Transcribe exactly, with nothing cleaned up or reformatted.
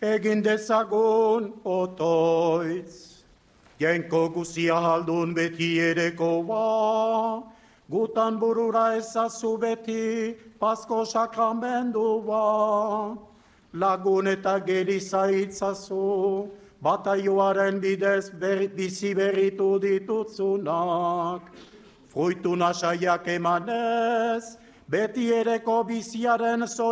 egin dezagun otoitz. Genko guzia haldun beti ereko ba, gutan burura ezazu beti Pasko sakramendu ba. Lagun eta geriza itzazu, bataioaren bidez ber, bizi berritu ditutzunak. Fruitu nasaiak emanez, beti ereko biziaren